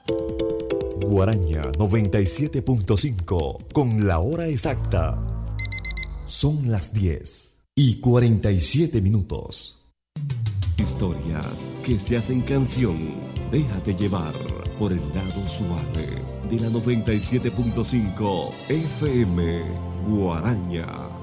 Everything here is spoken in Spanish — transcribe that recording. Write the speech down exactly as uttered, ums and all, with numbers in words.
Guaraña noventa y siete punto cinco con la hora exacta. Son las diez y cuarenta y siete minutos. Historias que se hacen canción. Déjate llevar por el lado suave de la noventa y siete punto cinco F M Guaraña.